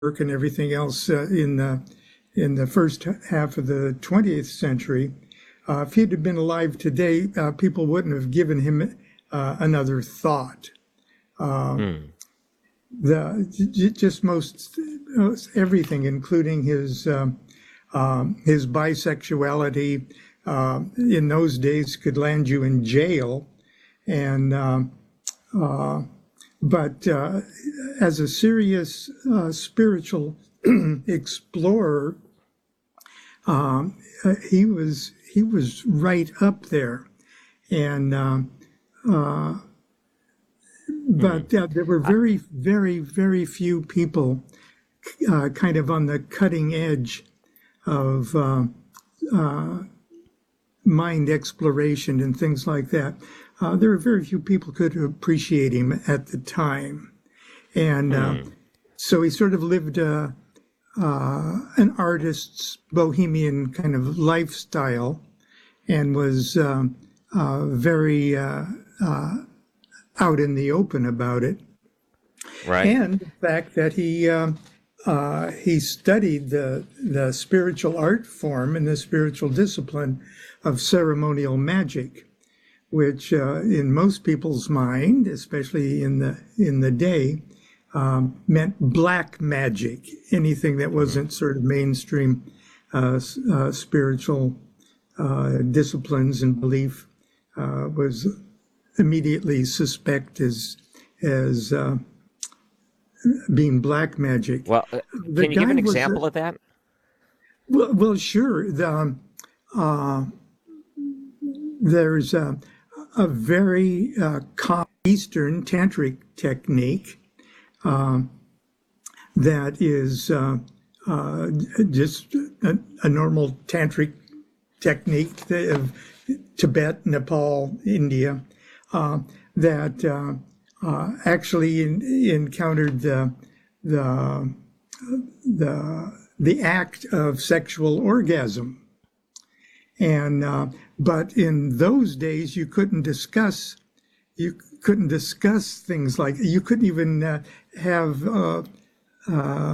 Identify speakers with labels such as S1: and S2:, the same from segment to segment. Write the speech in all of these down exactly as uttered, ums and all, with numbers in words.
S1: work and everything else uh, in the in the first half of the twentieth century. Uh, if he'd have been alive today, uh, people wouldn't have given him uh, another thought. Uh,
S2: mm.
S1: The just most everything, including his um, um, his bisexuality, uh, in those days could land you in jail, and um, uh, but uh, as a serious uh, spiritual explorer, um, he was he was right up there, and uh, uh, but uh, there were very very very few people uh, kind of on the cutting edge of uh, uh, mind exploration and things like that. Uh, there were very few people could appreciate him at the time, and uh,
S2: mm.
S1: so he sort of lived a, uh, an artist's bohemian kind of lifestyle, and was um, uh, very uh, uh, out in the open about it.
S2: Right.
S1: And the fact that he um, uh, he studied the the spiritual art form and the spiritual discipline of ceremonial magic, which uh, in most people's mind, especially in the in the day, um, meant black magic. Anything that wasn't sort of mainstream uh, uh, spiritual uh, disciplines and belief uh, was immediately suspect as as uh, being black magic.
S2: Well, uh,
S1: The
S2: can you give
S1: guy
S2: an
S1: was
S2: example
S1: a-
S2: of that?
S1: Well, well, sure. The, um, uh, there's a, a very uh, common Eastern tantric technique uh, that is uh, uh, just a, a normal tantric technique of Tibet, Nepal, India, uh, that uh, uh, actually in, encountered the the the the act of sexual orgasm. And uh, but in those days, you couldn't discuss you couldn't discuss things like you couldn't even uh, have uh, uh,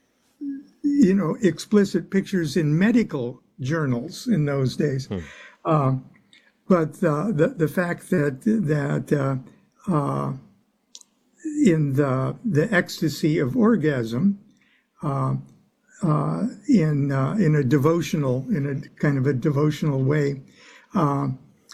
S1: you know explicit pictures in medical journals in those days.
S2: Hmm.
S1: Uh, but uh, the the fact that that uh, uh, in the the ecstasy of orgasm, uh, uh, in uh, in a devotional in a kind of a devotional way, uh,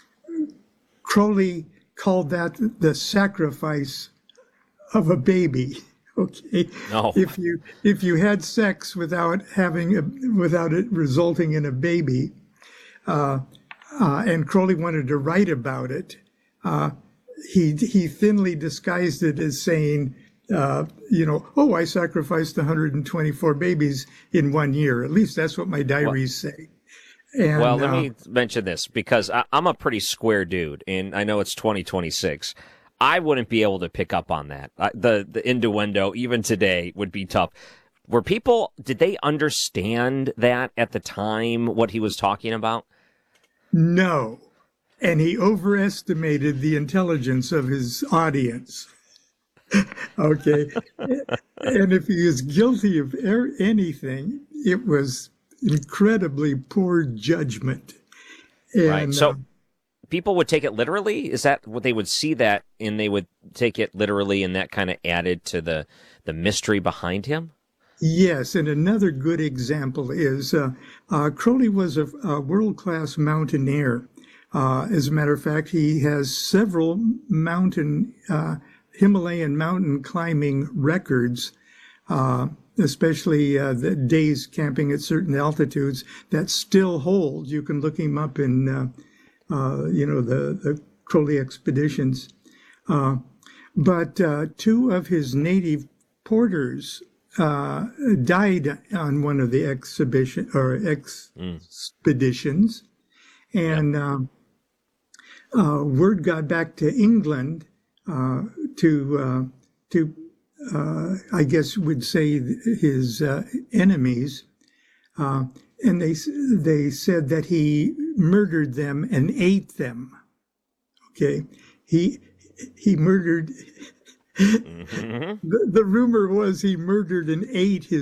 S1: Crowley called that the sacrifice of a baby. Okay,
S2: No.
S1: if you if you had sex without having a, without it resulting in a baby, uh, uh, and Crowley wanted to write about it, uh, he he thinly disguised it as saying, uh, you know, oh, I sacrificed one hundred twenty-four babies in one year. At least that's what my diaries say. And,
S2: Well, let
S1: uh,
S2: me mention this because I, I'm a pretty square dude, and I know it's twenty twenty-six. I wouldn't be able to pick up on that. I, the the innuendo, even today, would be tough. Were people, did they understand that at the time, what he was talking about?
S1: No. And he overestimated the intelligence of his audience. Okay. And if he is guilty of er- anything, it was incredibly poor judgment. And,
S2: Right. So
S1: uh,
S2: people would take it literally? Is that what they would see that and they would take it literally, and that kind of added to the, the mystery behind him?
S1: yes, and another good example is uh, uh, Crowley was a, a world-class mountaineer. Uh, as a matter of fact, he has several mountain, uh, Himalayan mountain climbing records, uh, especially uh, the days camping at certain altitudes that still hold. You can look him up in, uh, uh, you know, the, the Crowley expeditions. Uh, but uh, two of his native porters uh, died on one of the exhibition or expeditions, and uh, uh, word got back to England uh, to uh, to uh, I guess would say his uh, enemies, uh, and they they said that he murdered them and ate them. Okay, he he murdered
S2: Mhm.
S1: The, the rumor was he murdered and ate his